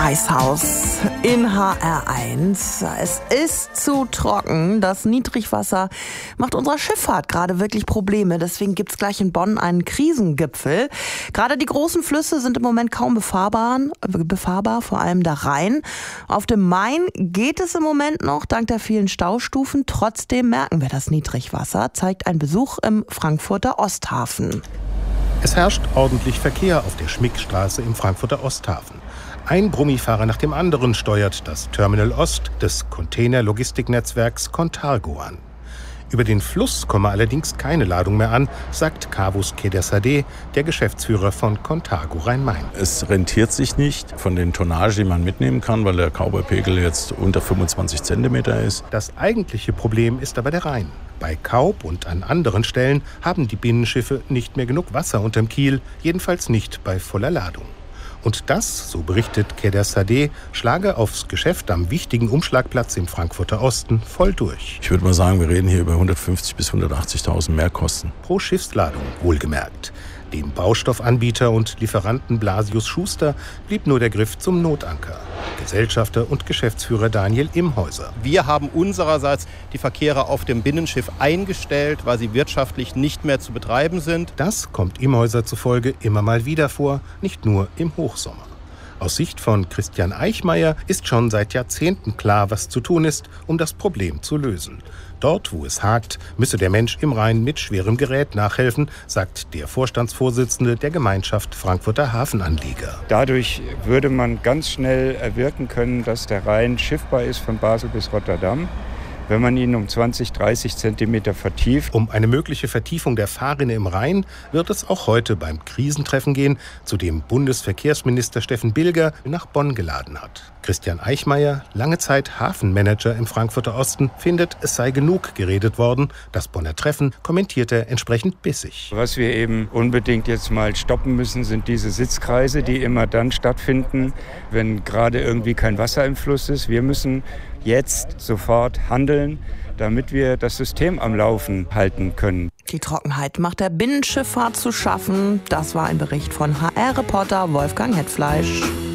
Eishaus in HR1. Es ist zu trocken. Das Niedrigwasser macht unserer Schifffahrt gerade wirklich Probleme. Deswegen gibt es gleich in Bonn einen Krisengipfel. Gerade die großen Flüsse sind im Moment kaum befahrbar, vor allem der Rhein. Auf dem Main geht es im Moment noch, dank der vielen Staustufen. Trotzdem merken wir das Niedrigwasser, zeigt ein Besuch im Frankfurter Osthafen. Es herrscht ordentlich Verkehr auf der Schmickstraße im Frankfurter Osthafen. Ein Brummifahrer nach dem anderen steuert das Terminal Ost des Container-Logistiknetzwerks Contargo an. Über den Fluss komme allerdings keine Ladung mehr an, sagt Kavus Kedersadeh, der Geschäftsführer von Contargo Rhein-Main. Es rentiert sich nicht von den Tonnagen, die man mitnehmen kann, weil der Kaubepegel jetzt unter 25 Zentimeter ist. Das eigentliche Problem ist aber der Rhein. Bei Kaub und an anderen Stellen haben die Binnenschiffe nicht mehr genug Wasser unterm Kiel, jedenfalls nicht bei voller Ladung. Und das, so berichtet Kedersadeh, schlage aufs Geschäft am wichtigen Umschlagplatz im Frankfurter Osten voll durch. Ich würde mal sagen, wir reden hier über 150.000 bis 180.000 Mehrkosten. Pro Schiffsladung, wohlgemerkt. Dem Baustoffanbieter und Lieferanten Blasius Schuster blieb nur der Griff zum Notanker. Gesellschafter und Geschäftsführer Daniel Imhäuser. Wir haben unsererseits die Verkehre auf dem Binnenschiff eingestellt, weil sie wirtschaftlich nicht mehr zu betreiben sind. Das kommt Imhäuser zufolge immer mal wieder vor, nicht nur im Hochsommer. Aus Sicht von Christian Eichmeier ist schon seit Jahrzehnten klar, was zu tun ist, um das Problem zu lösen. Dort, wo es hakt, müsse der Mensch im Rhein mit schwerem Gerät nachhelfen, sagt der Vorstandsvorsitzende der Gemeinschaft Frankfurter Hafenanlieger. Dadurch würde man ganz schnell erwirken können, dass der Rhein schiffbar ist von Basel bis Rotterdam, wenn man ihn um 20, 30 Zentimeter vertieft. Um eine mögliche Vertiefung der Fahrrinne im Rhein wird es auch heute beim Krisentreffen gehen, zu dem Bundesverkehrsminister Steffen Bilger nach Bonn geladen hat. Christian Eichmeier, lange Zeit Hafenmanager im Frankfurter Osten, findet, es sei genug geredet worden. Das Bonner Treffen kommentiert er entsprechend bissig. Was wir eben unbedingt jetzt mal stoppen müssen, sind diese Sitzkreise, die immer dann stattfinden, wenn gerade irgendwie kein Wasser im Fluss ist. Wir müssen jetzt sofort handeln, damit wir das System am Laufen halten können. Die Trockenheit macht der Binnenschifffahrt zu schaffen. Das war ein Bericht von HR-Reporter Wolfgang Hetfleisch.